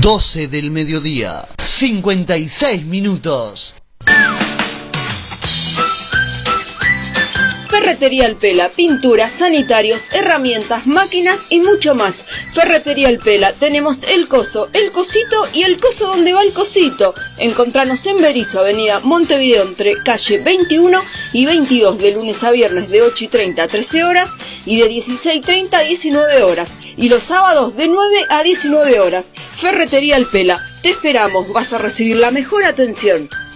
12 del mediodía, 56 minutos. Ferretería El Pela, pinturas, sanitarios, herramientas, máquinas y mucho más. Ferretería El Pela, tenemos el coso, el cosito y el coso donde va el cosito. Encontranos en Berisso, avenida Montevideo, entre calle 21 y 22, de lunes a viernes de 8:30 a 13 horas y de 16:30 a 19 horas. Y los sábados de 9 a 19 horas. Ferretería El Pela, te esperamos, vas a recibir la mejor atención.